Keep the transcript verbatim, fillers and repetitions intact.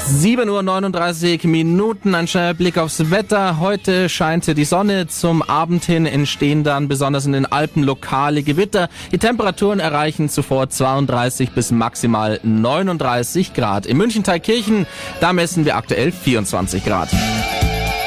sieben Uhr neununddreißig Minuten, ein schneller Blick aufs Wetter. Heute scheint die Sonne, zum Abend hin entstehen dann besonders in den Alpen lokale Gewitter. Die Temperaturen erreichen zuvor zweiunddreißig bis maximal neununddreißig Grad. In München-Thalkirchen, da messen wir aktuell vierundzwanzig Grad.